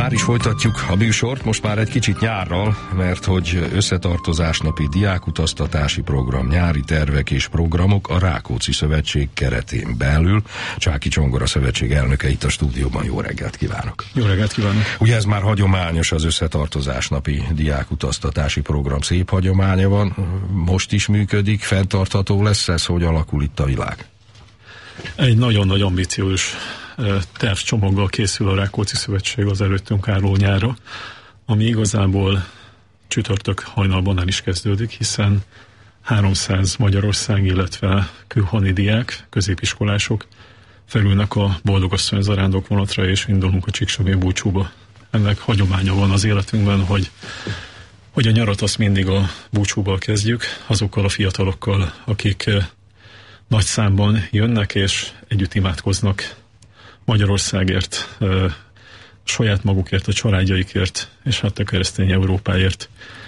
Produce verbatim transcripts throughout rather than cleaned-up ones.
Már is folytatjuk a műsort, most már egy kicsit nyárral, mert hogy összetartozásnapi diákutaztatási program, nyári tervek és programok a Rákóczi Szövetség keretén belül. Csáky Csongor, a szövetség elnöke itt a stúdióban. Jó reggelt kívánok! Jó reggelt kívánok! Ugye ez már hagyományos, az összetartozásnapi diákutaztatási program, szép hagyománya van, most is működik, fenntartható lesz ez, hogy alakul itt a világ? Egy nagyon-nagyon ambiciózus tervcsomaggal készül a Rákóczi Szövetség az előttünk álló nyárra, ami igazából csütörtök hajnalban el is kezdődik, hiszen háromszáz magyarországi, illetve külhoni diák, középiskolások felülnek a Boldogasszony zarándok vonatra, és indulunk a Csíksavé búcsúba. Ennek hagyománya van az életünkben, hogy, hogy a nyarat azt mindig a búcsúval kezdjük, azokkal a fiatalokkal, akik nagy számban jönnek, és együtt imádkoznak Magyarországért, saját magukért, a családjaikért, és hát a keresztény Európáért.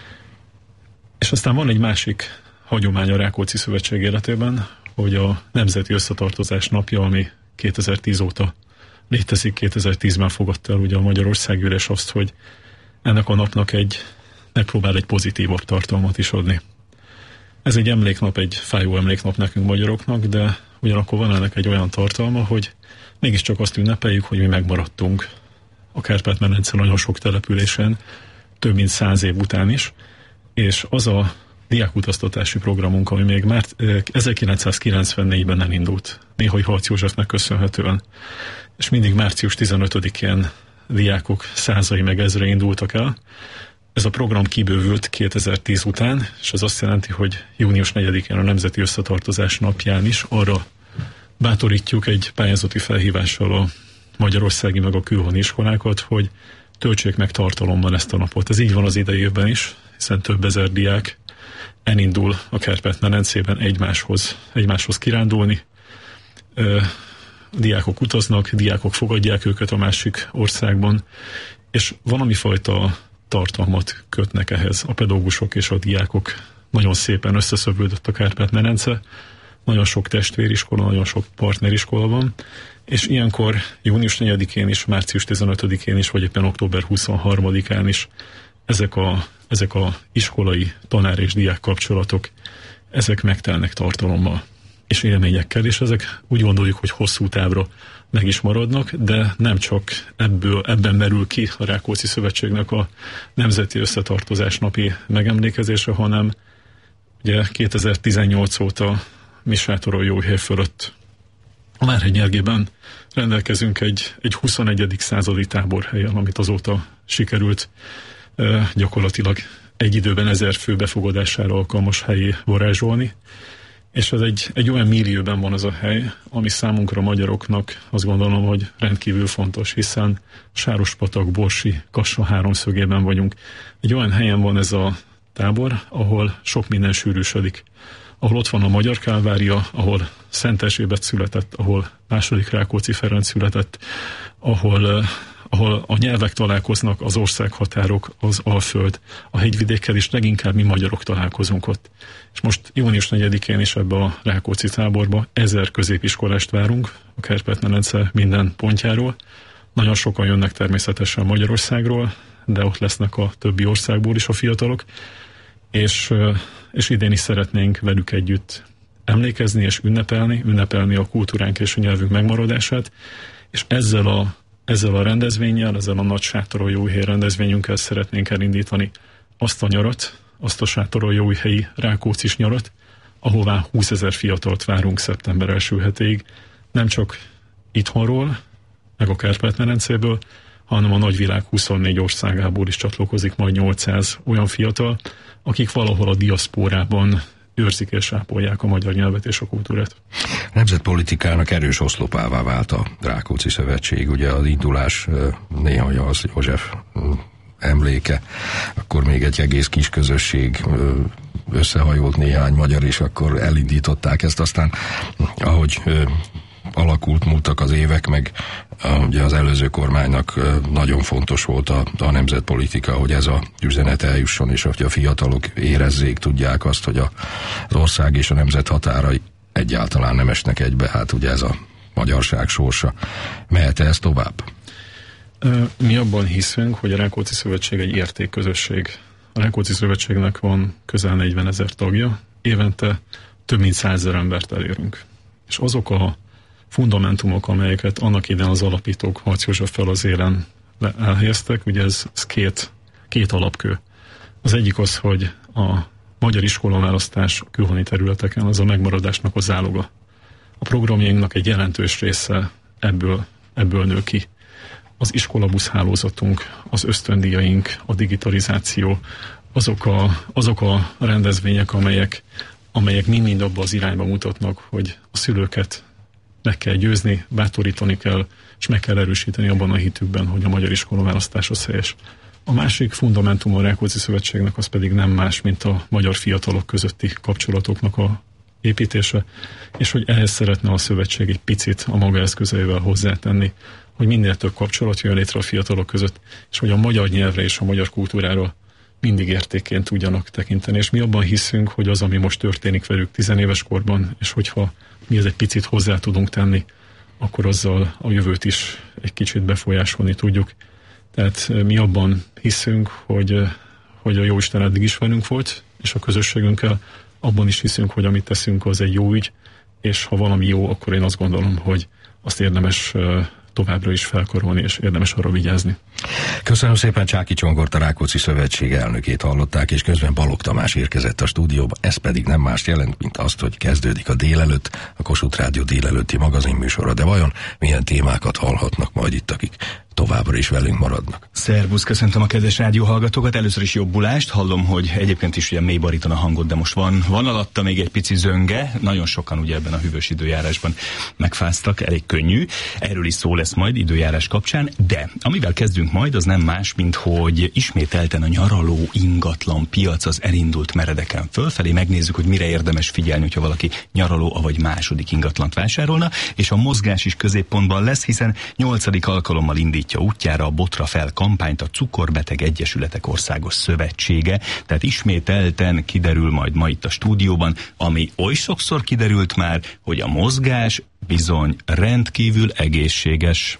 És aztán van egy másik hagyomány a Rákóczi Szövetség életében, hogy a Nemzeti Összetartozás napja, ami kétezer-tíz óta létezik, kétezer-tízben fogadta el ugye a Magyarországgyűlés azt, hogy ennek a napnak egy, megpróbál egy pozitívabb tartalmat is adni. Ez egy emléknap, egy fájó emléknap nekünk magyaroknak, de ugyanakkor van ennek egy olyan tartalma, hogy mégiscsak azt ünnepeljük, hogy mi megmaradtunk a Kárpát-medence nagyon sok településen, több mint száz év után is, és az a diákutaztatási programunk, ami még már ezerkilencszázkilencvennégyben elindult, néhai Harc Józsefnek köszönhetően, és mindig március tizenötödikén diákok százai meg ezre indultak el. Ez a program kibővült kétezer-tíz után, és ez azt jelenti, hogy június negyedikén a Nemzeti Összetartozás napján is arra bátorítjuk egy pályázati felhívással a magyarországi meg a külhoni iskolákat, hogy töltsék meg tartalommal ezt a napot. Ez így van az idei évben is, hiszen több ezer diák elindul a Kárpát-medencében egymáshoz, egymáshoz kirándulni. Diákok utaznak, diákok fogadják őket a másik országban, és valami fajta tartalmat kötnek ehhez. A pedagógusok és a diákok nagyon szépen összeszövődött a Kárpát-medence, nagyon sok testvériskola, nagyon sok partneriskola van, és ilyenkor június negyedikén is, március tizenötödikén is, vagy éppen október huszonharmadikán is ezek a, ezek a iskolai tanár és diák kapcsolatok, ezek megtelnek tartalommal és élményekkel, és ezek úgy gondoljuk, hogy hosszú távra meg is maradnak, de nem csak ebből, ebben merül ki a Rákóczi Szövetségnek a Nemzeti Összetartozás napi megemlékezése, hanem ugye kétezer-tizennyolc óta Missátoronyjóhely fölött a Várhegy-Nyergében rendelkezünk egy, egy huszonegyedik századi táborhelyen, amit azóta sikerült e, gyakorlatilag egy időben ezer fő befogadására alkalmas helyé varázsolni. És ez egy, egy olyan millióben van ez a hely, ami számunkra magyaroknak azt gondolom, hogy rendkívül fontos, hiszen Sárospatak, Borsi, Kassa háromszögében vagyunk. Egy olyan helyen van ez a tábor, ahol sok minden sűrűsödik. Ahol ott van a Magyar Kálvária, ahol Szent Erzsébet született, ahol második Rákóczi Ferenc született, ahol, ahol a nyelvek találkoznak, az országhatárok, az Alföld, a hegyvidékkel, és leginkább mi magyarok találkozunk ott. És most június negyedikén is ebbe a Rákóczi táborba ezer középiskolást várunk a Kárpát-medence minden pontjáról. Nagyon sokan jönnek természetesen Magyarországról, de ott lesznek a többi országból is a fiatalok, és, és idén is szeretnénk velük együtt emlékezni és ünnepelni, ünnepelni a kultúránk és a nyelvünk megmaradását, és ezzel a, ezzel a rendezvénnyel, ezzel a nagy Sátoronyjóhely rendezvényünkkel szeretnénk elindítani azt a nyarat, azt a Sátoronyjóhelyi Rákóczis nyarat, ahová húszezer fiatalt várunk szeptember első hetéig, nem csak itthonról, meg a Kárpát-medencéből, hanem a nagyvilág huszonnégy országából is csatlakozik majd nyolcszáz olyan fiatal, akik valahol a diaszpórában őrzik és ápolják a magyar nyelvet és a kultúrát. A nemzetpolitikának erős oszlopává vált a Rákóczi Szövetség, ugye az indulás néha az József emléke, akkor még egy egész kis közösség összehajolt néhány magyar, és akkor elindították ezt, aztán ahogy alakult, múltak az évek, meg ugye az előző kormánynak nagyon fontos volt a, a nemzetpolitika, hogy ez a üzenet eljusson, és hogy a fiatalok érezzék, tudják azt, hogy a, az ország és a nemzet határai egyáltalán nem esnek egybe, hát ugye ez a magyarság sorsa. Mehet-e ez tovább? Mi abban hiszünk, hogy a Rákóczi Szövetség egy értékközösség. A Rákóczi Szövetségnek van közel negyvenezer tagja, évente több mint százezer embert elérünk. És azok a fundamentumok, amelyeket annak idején az alapítók Harcz Józseffel az élen elhelyeztek, ugye ez, ez két, két alapkő. Az egyik az, hogy a magyar iskolaválasztás a külhoni területeken az a megmaradásnak a záloga. A programjainknak egy jelentős része ebből, ebből nő ki. Az iskolabusz hálózatunk, az ösztöndíjaink, a digitalizáció, azok a, azok a rendezvények, amelyek, amelyek mind-mind abba az irányba mutatnak, hogy a szülőket meg kell győzni, bátorítani kell, és meg kell erősíteni abban a hitükben, hogy a magyar iskolaválasztás az helyes. A másik fundamentum a Rákóczi Szövetségnek az pedig nem más, mint a magyar fiatalok közötti kapcsolatoknak a építése, és hogy ehhez szeretne a szövetség egy picit a maga eszközeivel hozzátenni, hogy minél több kapcsolat jön létre a fiatalok között, és hogy a magyar nyelvre és a magyar kultúrára mindig értékként tudjanak tekinteni. És mi abban hiszünk, hogy az, ami most történik velük tizenéves korban, és hogyha mi ez egy picit hozzá tudunk tenni, akkor azzal a jövőt is egy kicsit befolyásolni tudjuk. Tehát mi abban hiszünk, hogy, hogy a Jóisten eddig is velünk volt, és a közösségünkkel, abban is hiszünk, hogy amit teszünk, az egy jó ügy, és ha valami jó, akkor én azt gondolom, hogy azt érdemes továbbra is felkarolni, és érdemes arra vigyázni. Köszönöm szépen, Csáky Csongort, a Rákóczi Szövetség elnökét hallották, és közben Balogh Tamás érkezett a stúdióba. Ez pedig nem más jelent, mint azt, hogy kezdődik a délelőtt, a Kossuth Rádió délelőtti magazinműsora. De vajon milyen témákat hallhatnak majd itt, akik továbbra is velünk maradnak? Szervusz, köszöntöm a kedves rádióhallgatókat. Először is jobbulást. Hallom, hogy egyébként is ugye mély bariton a hangod, de most van, van alatta még egy pici zönge. Nagyon sokan ugye ebben a hűvös időjárásban megfáztak, elég könnyű. Erről is szó lesz majd időjárás kapcsán, de amivel kezdünk majd, az nem más, mint hogy ismételten a nyaraló ingatlan piac az elindult meredeken fölfelé. Megnézzük, hogy mire érdemes figyelni, hogyha valaki nyaraló, avagy második ingatlant vásárolna, és a mozgás is középpontban lesz, hiszen nyolcadik alkalommal indítja útjára a Botra fel kampányt a Cukorbeteg Egyesületek Országos Szövetsége, tehát ismételten kiderül majd ma itt a stúdióban, ami oly sokszor kiderült már, hogy a mozgás bizony rendkívül egészséges.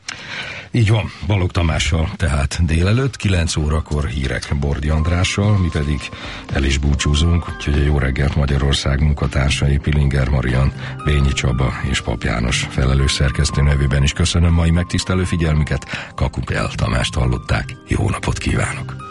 Így van, Balogh Tamással tehát délelőtt, kilenc órakor hírek Bordi Andrással, mi pedig el is búcsúzunk, úgyhogy a Jó reggelt Magyarország munkatársai Pilinger Marian, Bényi Csaba és Pap János felelős szerkesztő nevében is köszönöm mai megtisztelő figyelmüket, Kakupel Tamást hallották, jó napot kívánok!